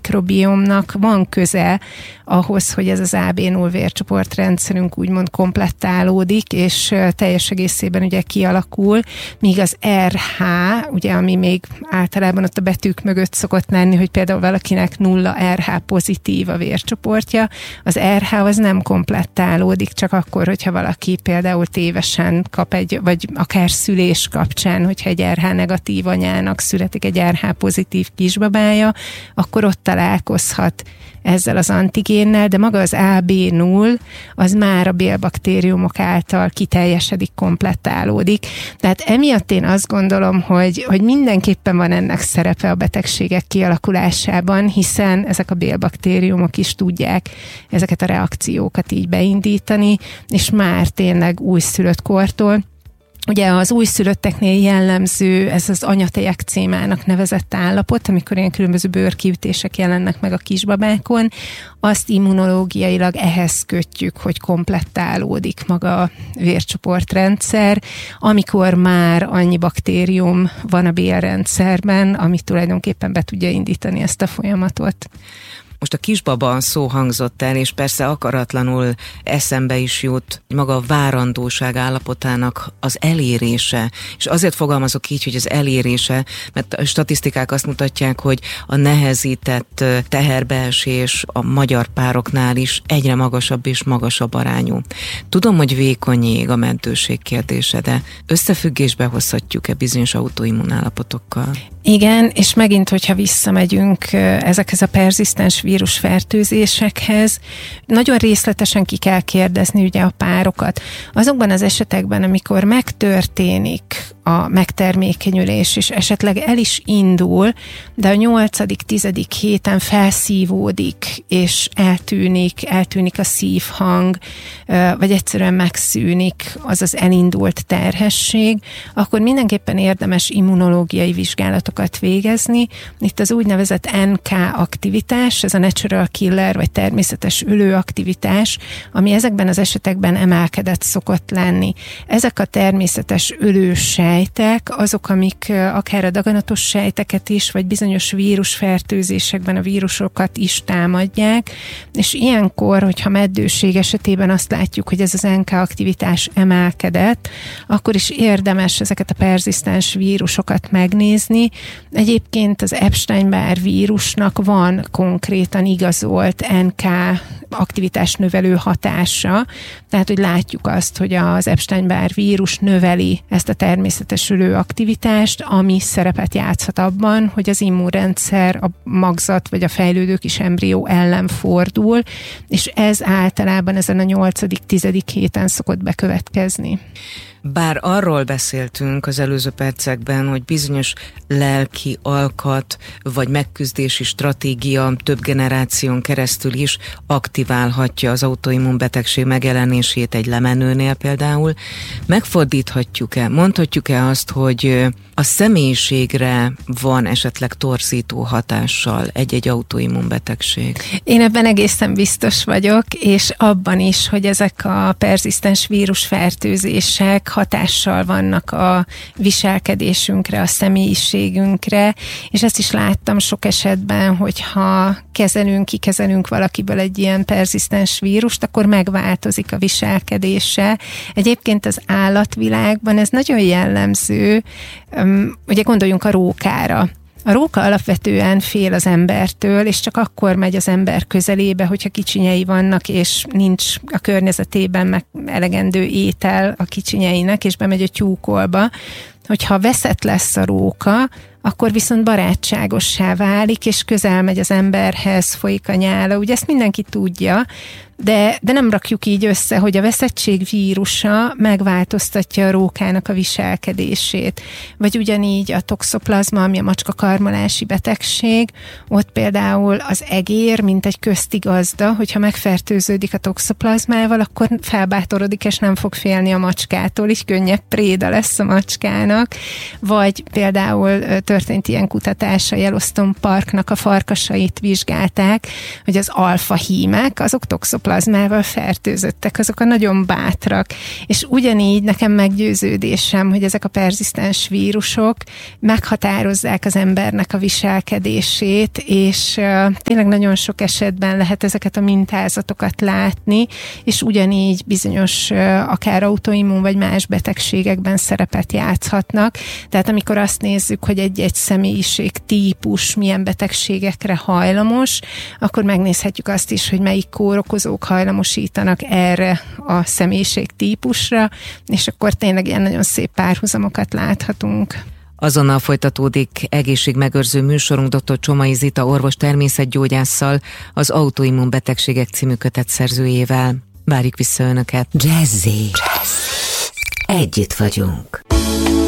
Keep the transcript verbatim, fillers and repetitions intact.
mikrobiomnak van köze ahhoz, hogy ez az á bé null vércsoportrendszerünk úgymond komplettálódik, és teljes egészében ugye kialakul, míg az er há, ugye ami még általában ott a betűk mögött szokott lenni, hogy például valakinek nulla er há pozitív a vércsoportja, az er há az nem komplettálódik, csak akkor, hogyha valaki például tévesen kap egy, vagy akár szülés kapcsán, hogyha egy er há negatív anyának születik egy er há pozitív kisbabája, akkor ott találkozhat ezzel az antigénnel, de maga az á bé null az már a bélbaktériumok által kiteljesedik, komplettálódik. Tehát emiatt én azt gondolom, hogy, hogy mindenképpen van ennek szerepe a betegségek kialakulásában, hiszen ezek a bélbaktériumok is tudják ezeket a reakciókat így beindítani, és már tényleg újszülött kortól. Ugye az újszülötteknél jellemző ez az anyatejekcémának nevezett állapot, amikor ilyen különböző bőrkiütések jelennek meg a kisbabákon, azt immunológiailag ehhez kötjük, hogy komplettálódik maga a vércsoportrendszer, amikor már annyi baktérium van a bélrendszerben, ami tulajdonképpen be tudja indítani ezt a folyamatot. Most a kisbaba szó hangzott el, és persze akaratlanul eszembe is jut maga a várandóság állapotának az elérése. És azért fogalmazok így, hogy az elérése, mert a statisztikák azt mutatják, hogy a nehezített teherbeesés a magyar pároknál is egyre magasabb és magasabb arányú. Tudom, hogy vékony jég a mentőség kérdése, de összefüggésbe hozhatjuk-e bizonyos autoimmun állapotokkal? Igen, és megint, hogyha visszamegyünk ezekhez a perzisztens vírusfertőzésekhez, nagyon részletesen ki kell kérdezni ugye a párokat. Azokban az esetekben, amikor megtörténik a megtermékenyülés, és esetleg el is indul, de a nyolcadik, tizedik héten felszívódik, és eltűnik, eltűnik a szívhang, vagy egyszerűen megszűnik az az elindult terhesség, akkor mindenképpen érdemes immunológiai vizsgálatokat végezni. Itt az úgynevezett en ká aktivitás, ez a natural killer, vagy természetes ölő aktivitás, ami ezekben az esetekben emelkedett szokott lenni. Ezek a természetes ölősejtek, azok, amik akár a daganatos sejteket is, vagy bizonyos vírusfertőzésekben a vírusokat is támadják, és ilyenkor, hogyha meddőség esetében azt látjuk, hogy ez az en ká aktivitás emelkedett, akkor is érdemes ezeket a perzisztens vírusokat megnézni. Egyébként az Epstein-Barr vírusnak van konkrétan igazolt en ká aktivitás növelő hatása, tehát hogy látjuk azt, hogy az Epstein-Barr vírus növeli ezt a természetes ölő aktivitást, ami szerepet játszhat abban, hogy az immunrendszer a magzat vagy a fejlődő kis embrió ellen fordul, és ez általában ezen a nyolcadik-tizedik héten szokott bekövetkezni. Bár arról beszéltünk az előző percekben, hogy bizonyos lelki alkat vagy megküzdési stratégia több generáción keresztül is aktiválhatja az autoimmunbetegség megjelenését egy lemenőnél például, megfordíthatjuk-e, mondhatjuk-e azt, hogy a személyiségre van esetleg torzító hatással egy-egy autoimmunbetegség? Én ebben egészen biztos vagyok, és abban is, hogy ezek a perzisztens vírusfertőzések hatással vannak a viselkedésünkre, a személyiségünkre, és ezt is láttam sok esetben, hogyha kezelünk, kikezelünk valakiből egy ilyen perzisztens vírust, akkor megváltozik a viselkedése. Egyébként az állatvilágban ez nagyon jellemző, ugye gondoljunk a rókára. A róka alapvetően fél az embertől, és csak akkor megy az ember közelébe, hogyha kicsinyei vannak, és nincs a környezetében meg elegendő étel a kicsinyeinek, és bemegy a tyúkolba. Hogyha veszett lesz a róka, akkor viszont barátságossá válik, és közel megy az emberhez, folyik a nyála. Ugye ezt mindenki tudja, de, de nem rakjuk így össze, hogy a veszettség vírusa megváltoztatja a rókának a viselkedését. Vagy ugyanígy a toxoplazma, ami a macskakarmolási betegség, ott például az egér, mint egy közti gazda, hogyha megfertőződik a toxoplazmával, akkor felbátorodik, és nem fog félni a macskától, így könnyebb préda lesz a macskának. Vagy például történt ilyen kutatás, a Yellowstone Parknak a farkasait vizsgálták, hogy az alfa hímek, azok toxoplazmával plazmával fertőzöttek, azok a nagyon bátrak, és ugyanígy nekem meggyőződésem, hogy ezek a perzisztens vírusok meghatározzák az embernek a viselkedését, és uh, tényleg nagyon sok esetben lehet ezeket a mintázatokat látni, és ugyanígy bizonyos uh, akár autoimmun vagy más betegségekben szerepet játszhatnak. Tehát amikor azt nézzük, hogy egy-egy személyiség típus milyen betegségekre hajlamos, akkor megnézhetjük azt is, hogy melyik kórokozók hajlamosítanak erre a személyiség típusra, és akkor tényleg ilyen nagyon szép párhuzamokat láthatunk. Azonnal folytatódik egészségmegőrző műsorunk dr. Csomai Zita orvos természetgyógyásszal, az Autoimmun betegségek című kötet szerzőjével. Várjuk vissza Önöket! Jazzy. Jazzy. Együtt vagyunk.